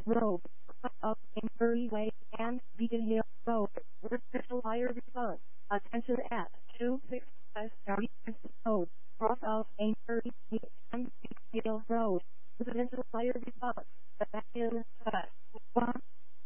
Road, up Inquiry Way, and Beacon Hill Road. Residential fire response. Attention at 265 Road, cross of Inquiry Way and Beacon Hill Road. Residential fire response. Back in 1.